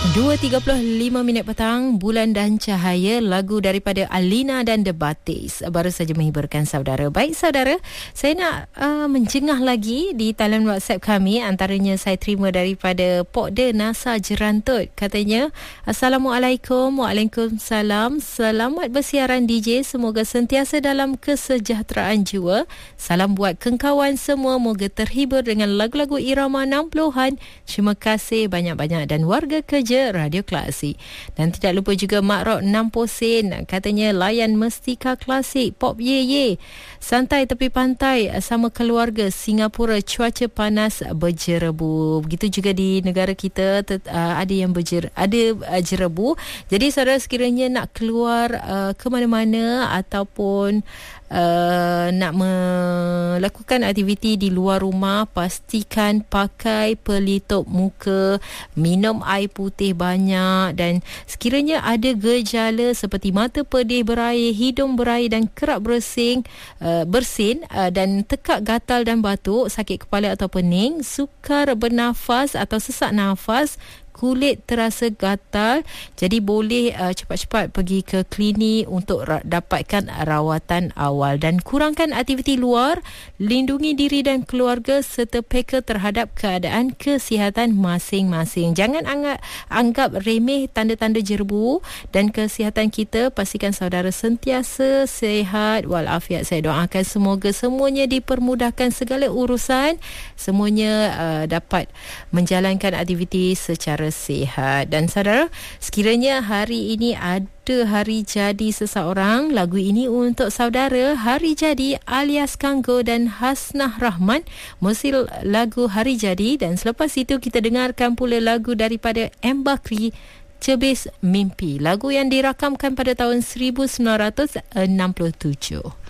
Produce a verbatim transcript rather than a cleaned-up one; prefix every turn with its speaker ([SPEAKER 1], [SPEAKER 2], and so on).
[SPEAKER 1] dua tiga puluh lima minit petang, Bulan dan Cahaya, lagu daripada Alina dan The Batis baru saja menghiburkan saudara. Baik saudara, saya nak uh, menjengah lagi di talian WhatsApp kami. Antaranya saya terima daripada Pokda Nasa Jerantut. Katanya, Assalamualaikum. Waalaikumsalam. Selamat bersiaran D J, semoga sentiasa dalam kesejahteraan jiwa. Salam buat kengkawan semua, moga terhibur dengan lagu-lagu irama enam puluhan. Terima kasih banyak-banyak dan warga kerja Radio Klasik. Dan tidak lupa juga Mak Rok enam sen, katanya layan Mestika Klasik, Pop Ye Ye, santai tepi pantai sama keluarga, Singapura cuaca panas berjerebu. Begitu juga di negara kita tet, uh, ada yang berjer, ada uh, jerebu. Jadi saudara sekiranya nak keluar uh, ke mana-mana ataupun Uh, nak melakukan aktiviti di luar rumah, pastikan pakai pelitup muka, minum air putih banyak, dan sekiranya ada gejala seperti mata pedih berair, hidung berair dan kerap bersin, uh, bersin uh, dan tekak gatal dan batuk, sakit kepala atau pening, sukar bernafas atau sesak nafas, kulit terasa gatal, jadi boleh uh, cepat-cepat pergi ke klinik untuk ra- dapatkan rawatan awal. Dan kurangkan aktiviti luar, lindungi diri dan keluarga serta peka terhadap keadaan kesihatan masing-masing. Jangan anggap, anggap remeh tanda-tanda jerebu dan kesihatan kita. Pastikan saudara sentiasa sihat walafiat. Saya doakan semoga semuanya dipermudahkan segala urusan, semuanya uh, dapat menjalankan aktiviti secara sihat. Dan saudara, sekiranya hari ini ada hari jadi seseorang, lagu ini untuk saudara. Hari jadi alias Kanggo dan Hasnah Rahman, musil lagu Hari Jadi. Dan selepas itu kita dengarkan pula lagu daripada M. Bakri, Cebis Mimpi, lagu yang dirakamkan pada tahun seribu sembilan ratus enam puluh tujuh.